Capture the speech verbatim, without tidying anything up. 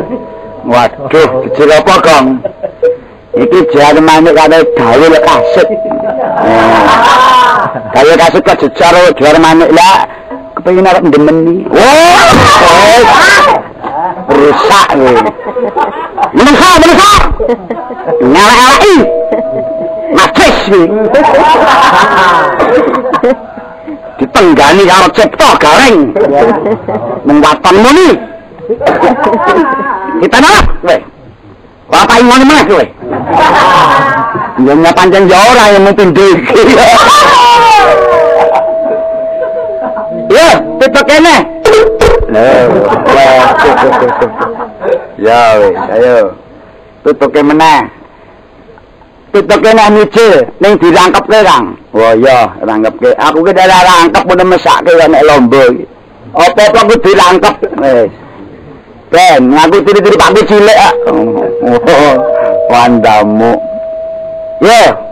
Waduh, kecil apa, Kong? Iki Jerman karo gawe kasut. Gawe kasut kok jejar Jerman lah kepengin arep ndemeni. Wah. Rusak kowe. Menengah, menengah. Nyala-nyalai. Macis kowe. Ditenggani karo cipta gareng. Mung watonmu ni. Kita nolak kowe. Bapak ingin mana kowe? Yang panjang ya ora yang mungkin iki. Ya, tutup kene. Lah, ya wis, ayo. Tutup kene meneh. Tutup kene nyicil ning dirangkepke, Kang. Oh iya, rangkepke. Aku ki ora rangkep mun mesake nek lomba iki. Apa-apa ku dirangkep. Wis. Ben, ngaku tiri-tiri Pak cilik. Oh, wandamu. Yo,